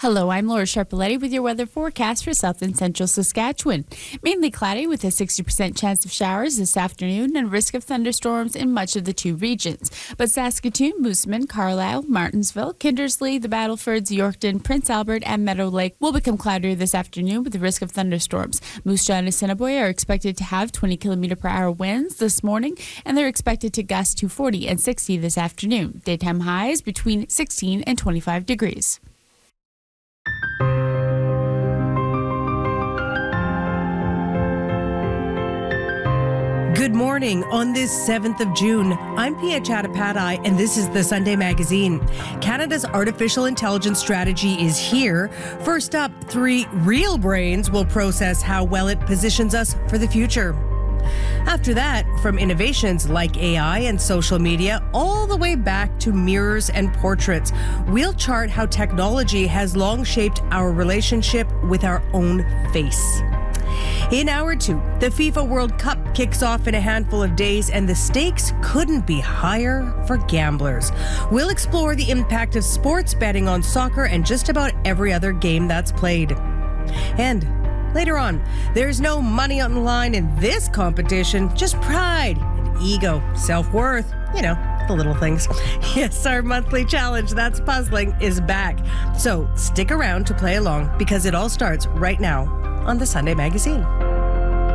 Hello, I'm Laura Sharpaletti with your weather forecast for south and central Saskatchewan. Mainly cloudy with a 60% chance of showers this afternoon and risk of thunderstorms in much of the two regions. But Saskatoon, Moosomin, Carlisle, Martensville, Kindersley, the Battlefords, Yorkton, Prince Albert, and Meadow Lake will become cloudier this afternoon with the risk of thunderstorms. Moose Jaw and Assiniboia are expected to have 20 km/h winds this morning, and they're expected to gust to 40 and 60 this afternoon. Daytime highs between 16 and 25 degrees. Good morning on this 7th of June. I'm Pia Chattopadhyay, and this is the Sunday Magazine. Canada's artificial intelligence strategy is here. First up, 3 real brains will process how well it positions us for the future. After that, from innovations like AI and social media all the way back to mirrors and portraits, we'll chart how technology has long shaped our relationship with our own face. In hour 2, the FIFA World Cup kicks off in a handful of days, and the stakes couldn't be higher for gamblers. We'll explore the impact of sports betting on soccer and just about every other game that's played. And later on, there's no money on the line in this competition, just pride and ego, self-worth, the little things. Yes, our monthly challenge, That's Puzzling, is back. So stick around to play along because it all starts right now on the Sunday Magazine.